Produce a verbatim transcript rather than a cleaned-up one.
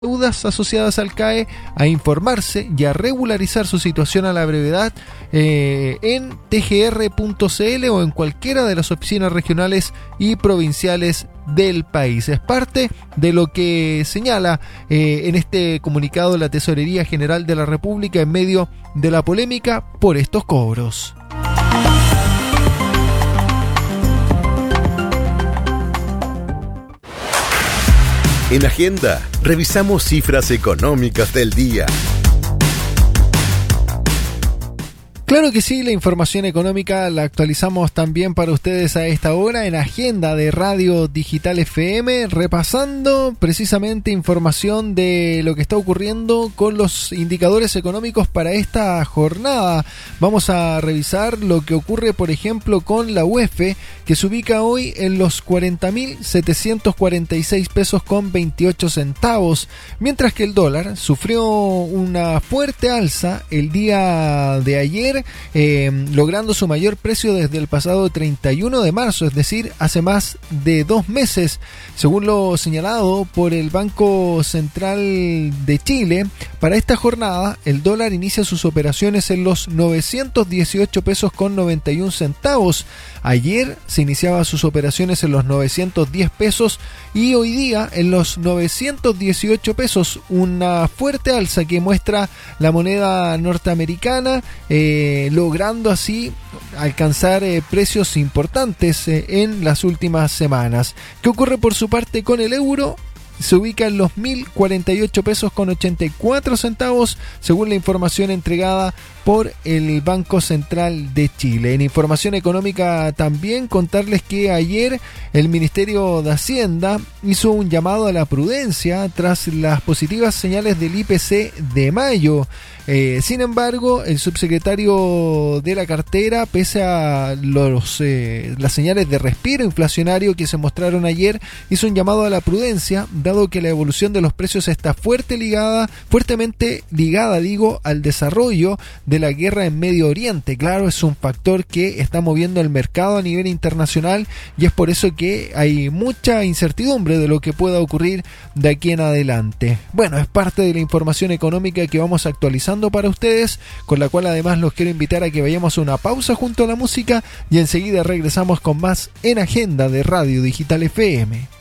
deudas asociadas al C A E a informarse y a regularizar su situación a la brevedad eh, en t g r punto c l o en cualquiera de las oficinas regionales y provinciales del país. Es parte de lo que señala eh, en este comunicado la Tesorería General de la República en medio de la polémica por estos cobros. En Agenda, revisamos cifras económicas del día. Claro que sí, la información económica la actualizamos también para ustedes a esta hora en Agenda de Radio Digital F M, repasando precisamente información de lo que está ocurriendo con los indicadores económicos para esta jornada. Vamos a revisar lo que ocurre, por ejemplo, con la U E F, que se ubica hoy en los cuarenta mil setecientos cuarenta y seis pesos con veintiocho centavos, mientras que el dólar sufrió una fuerte alza el día de ayer, Eh, logrando su mayor precio desde el pasado treinta y uno de marzo, es decir, hace más de dos meses. Según lo señalado por el Banco Central de Chile, para esta jornada el dólar inicia sus operaciones en los novecientos dieciocho pesos con noventa y un centavos. Ayer se iniciaba sus operaciones en los novecientos diez pesos y hoy día en los novecientos dieciocho pesos, una fuerte alza que muestra la moneda norteamericana, eh, logrando así alcanzar eh, precios importantes eh, en las últimas semanas. ¿Qué ocurre por su parte con el euro? Se ubica en los mil cuarenta y ocho pesos con ochenta y cuatro centavos, según la información entregada por el Banco Central de Chile. En información económica también contarles que ayer el Ministerio de Hacienda hizo un llamado a la prudencia tras las positivas señales del I P C de mayo. Eh, sin embargo, el subsecretario de la cartera, pese a los, eh, las señales de respiro inflacionario que se mostraron ayer, hizo un llamado a la prudencia, dado que la evolución de los precios está fuerte ligada, fuertemente ligada, digo, al desarrollo de la guerra en Medio Oriente. Claro, es un factor que está moviendo el mercado a nivel internacional y es por eso que hay mucha incertidumbre de lo que pueda ocurrir de aquí en adelante. Bueno, es parte de la información económica que vamos actualizando para ustedes, con la cual además los quiero invitar a que vayamos a una pausa junto a la música y enseguida regresamos con más en Agenda de Radio Digital F M.